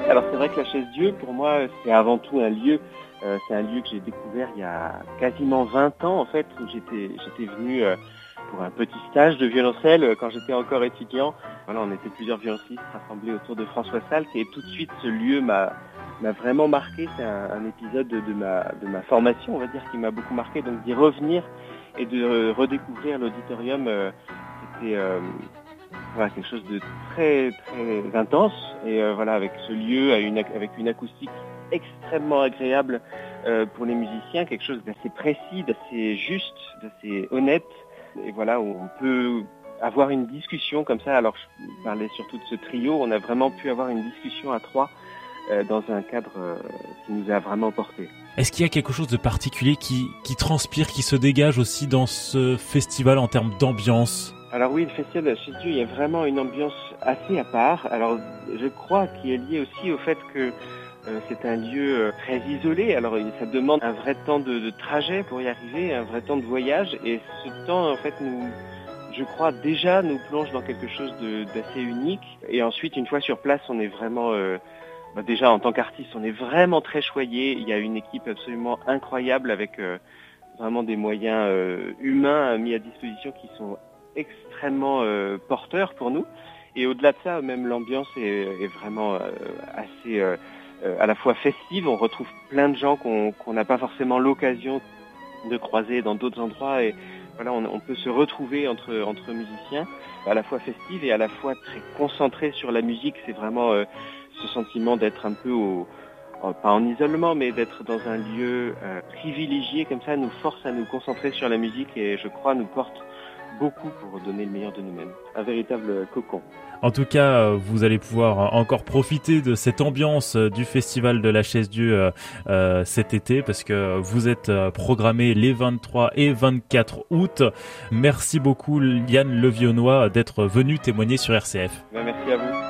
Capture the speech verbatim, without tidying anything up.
Alors c'est vrai que la Chaise-Dieu, pour moi, c'est avant tout un lieu. Euh, c'est un lieu que j'ai découvert il y a quasiment vingt ans, en fait, où j'étais, j'étais venu euh, pour un petit stage de violoncelle euh, quand j'étais encore étudiant. Voilà, on était plusieurs violoncellistes rassemblés autour de François Salk et tout de suite ce lieu m'a, m'a vraiment marqué. C'est un, un épisode de, de, ma, de ma formation, on va dire, qui m'a beaucoup marqué. Donc d'y revenir et de euh, redécouvrir l'auditorium, euh, c'était euh, voilà, quelque chose de très très intense. Et euh, voilà, avec ce lieu, à une, avec une acoustique extrêmement agréable euh, pour les musiciens, quelque chose d'assez précis, d'assez juste, d'assez honnête. Et voilà, où on peut avoir une discussion comme ça. Alors je parlais surtout de ce trio, on a vraiment pu avoir une discussion à trois euh, dans un cadre euh, qui nous a vraiment porté. Est-ce qu'il y a quelque chose de particulier qui, qui transpire, qui se dégage aussi dans ce festival en termes d'ambiance ? Alors oui, le festival de la Chaise-Dieu, il y a vraiment une ambiance assez à part. Alors je crois qu'il est lié aussi au fait que euh, c'est un lieu euh, très isolé. Alors ça demande un vrai temps de, de trajet pour y arriver, un vrai temps de voyage. Et ce temps, en fait, nous, je crois déjà nous plonge dans quelque chose de, d'assez unique. Et ensuite, une fois sur place, on est vraiment... Euh, bah déjà, en tant qu'artiste, on est vraiment très choyé. Il y a une équipe absolument incroyable avec euh, vraiment des moyens euh, humains mis à disposition qui sont extrêmement euh, porteur pour nous. Et au-delà de ça, même l'ambiance est, est vraiment euh, assez euh, euh, à la fois festive. On retrouve plein de gens qu'on qu'on n'a pas forcément l'occasion de croiser dans d'autres endroits. Et voilà, on, on peut se retrouver entre entre musiciens, à la fois festive et à la fois très concentré sur la musique. C'est vraiment euh, ce sentiment d'être un peu au pas en isolement, mais d'être dans un lieu euh, privilégié comme ça nous force à nous concentrer sur la musique et je crois nous porte beaucoup pour donner le meilleur de nous-mêmes. Un véritable cocon. En tout cas, vous allez pouvoir encore profiter de cette ambiance du Festival de la Chaise-Dieu euh, cet été parce que vous êtes programmé les vingt-trois et vingt-quatre août. Merci beaucoup Yann Levionnois d'être venu témoigner sur R C F. Merci à vous.